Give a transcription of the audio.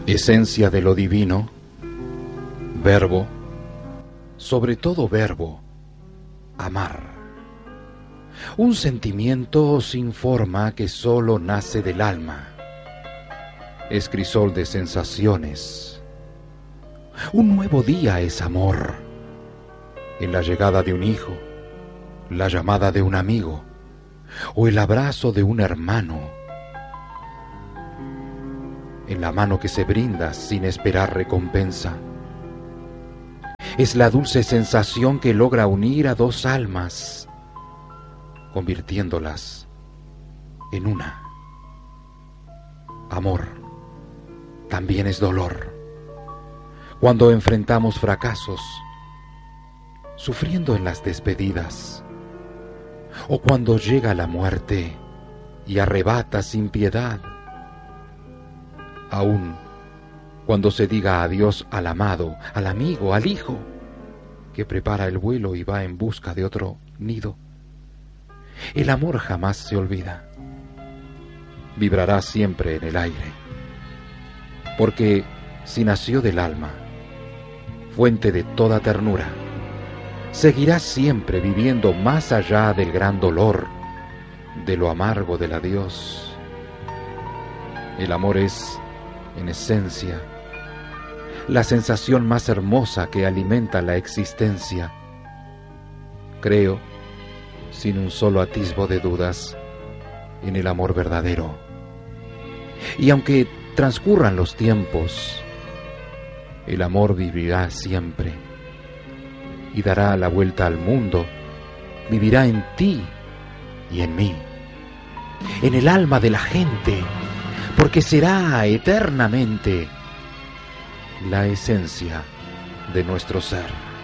Esencia de lo divino, verbo, sobre todo verbo, amar. Un sentimiento sin forma que solo nace del alma. Es crisol de sensaciones. Un nuevo día es amor. En la llegada de un hijo, la llamada de un amigo o el abrazo de un hermano. En la mano que se brinda sin esperar recompensa. Es la dulce sensación que logra unir a dos almas, convirtiéndolas en una. Amor también es dolor. Cuando enfrentamos fracasos, sufriendo en las despedidas, o cuando llega la muerte y arrebata sin piedad, aún cuando se diga adiós al amado, al amigo, al hijo, que prepara el vuelo y va en busca de otro nido. El amor jamás se olvida, vibrará siempre en el aire, porque si nació del alma, fuente de toda ternura, seguirá siempre viviendo más allá del gran dolor, de lo amargo del adiós. El amor es, en esencia, la sensación más hermosa que alimenta la existencia. Creo, sin un solo atisbo de dudas, en el amor verdadero. Y aunque transcurran los tiempos, el amor vivirá siempre y dará la vuelta al mundo, vivirá en ti y en mí, en el alma de la gente, porque será eternamente la esencia de nuestro ser.